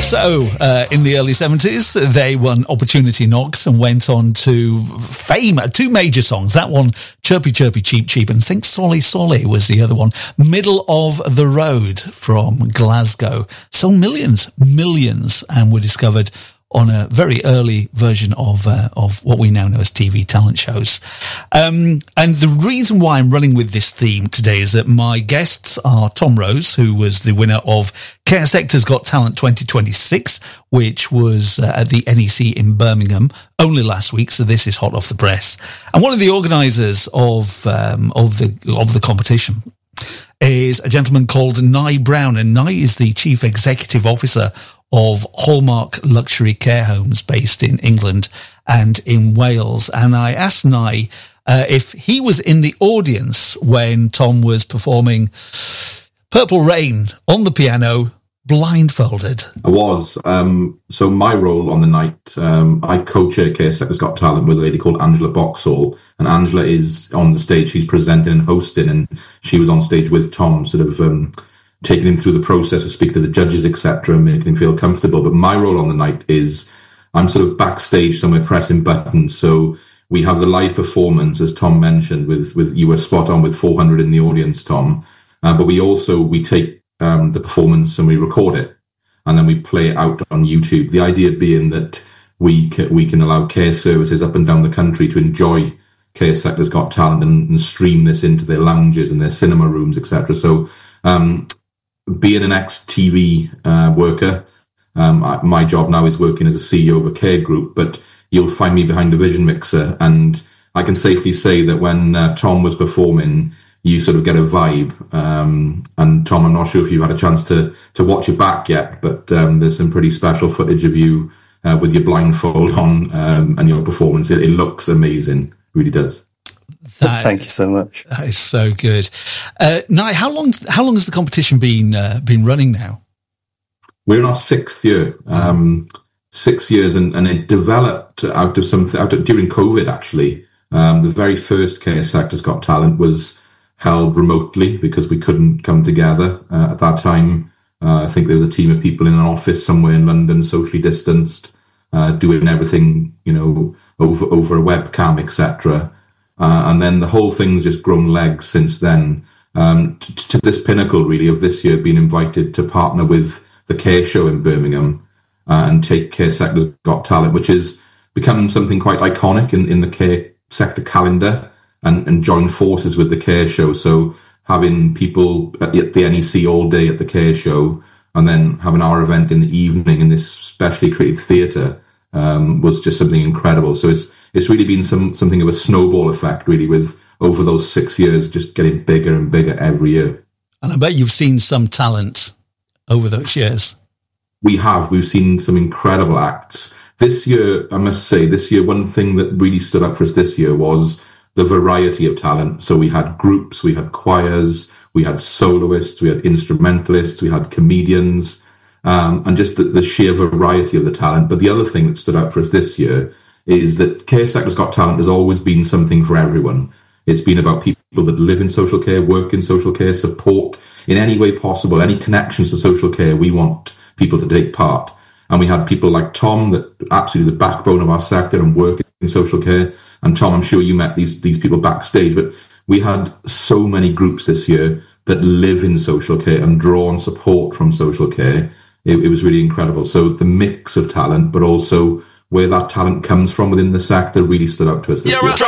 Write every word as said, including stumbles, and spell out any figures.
So, uh, in the early seventies, they won Opportunity Knocks and went on to fame. Two major songs. That one, Chirpy Chirpy Cheep Cheep, and I think Solly Solly was the other one. Middle of the Road from Glasgow. Sold millions, millions, and were discovered on a very early version of uh, of what we now know as T V talent shows. Um, and the reason why I'm running with this theme today is that my guests are Tom Rose, who was the winner of K S Sector's Got Talent twenty twenty-six, which was uh, at the N E C in Birmingham only last week, so this is hot off the press. And one of the organisers of um, of the of the competition is a gentleman called Nye Brown, and Nye is the Chief Executive Officer of Hallmark Luxury Care Homes based in England and in Wales. And I asked Nye uh, if he was in the audience when Tom was performing Purple Rain on the piano, blindfolded. I was. Um, so my role on the night, um, I co-chair K S Sector's Got Talent with a lady called Angela Boxall. And Angela is on the stage. She's presenting and hosting, and she was on stage with Tom, sort of um, taking him through the process of speaking to the judges, et cetera, and making him feel comfortable. But my role on the night is I'm sort of backstage somewhere pressing buttons. So we have the live performance, as Tom mentioned, with, with you were spot on with four hundred in the audience, Tom. Uh, but we also, we take um, the performance and we record it, and then we play it out on YouTube. The idea being that we can, we can allow care services up and down the country to enjoy K S Sector's Got Talent and, and stream this into their lounges and their cinema rooms, et cetera. So, um, being an ex-T V uh, worker, um, I, my job now is working as a C E O of a care group, but you'll find me behind the Vision Mixer, and I can safely say that when uh, Tom was performing, you sort of get a vibe. Um, and Tom, I'm not sure if you've had a chance to to watch it back yet, but um, there's some pretty special footage of you uh, with your blindfold on um, and your performance. It, it looks amazing, it really does. That, Thank you so much. That is so good. Uh, Nye, how long how long has the competition been uh, been running now? We're in our sixth year, um, six years, and, and it developed out of something out of, during COVID. Actually, um, the very first K S Sector's Got Talent was held remotely because we couldn't come together uh, at that time. Uh, I think there was a team of people in an office somewhere in London, socially distanced, uh, doing everything, you know, over over a webcam, et cetera. Uh, and then the whole thing's just grown legs since then, um, to, to this pinnacle, really, of this year being invited to partner with the Care Show in Birmingham uh, and take Care Sector's Got Talent, which has become something quite iconic in, in the Care Sector calendar, and, and join forces with the Care Show. So having people at the N E C all day at the Care Show and then having our event in the evening in this specially created theatre um, was just something incredible. So it's It's really been some something of a snowball effect, really, with over those six years just getting bigger and bigger every year. And I bet you've seen some talent over those years. We have. We've seen some incredible acts. This year, I must say, this year, one thing that really stood out for us this year was the variety of talent. So we had groups, we had choirs, we had soloists, we had instrumentalists, we had comedians, um, and just the, the sheer variety of the talent. But the other thing that stood out for us this year is that K S Sector's Got Talent has always been something for everyone. It's been about people that live in social care, work in social care, support in any way possible, any connections to social care. We want people to take part. And we had people like Tom, that absolutely the backbone of our sector and work in social care. And Tom, I'm sure you met these, these people backstage, but we had so many groups this year that live in social care and draw on support from social care. It, it was really incredible. So the mix of talent, but also where that talent comes from within the sector really stood out to us this year.